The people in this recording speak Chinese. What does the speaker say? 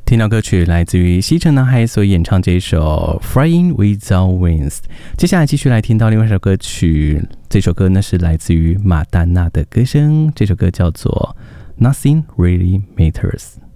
听到歌曲来自于西城男孩所演唱这一首 Flying Without Wings。 接下来继续来听到另外一首歌曲，这首歌呢是来自于马丹娜的歌声，这首歌叫做 Nothing Really Matters。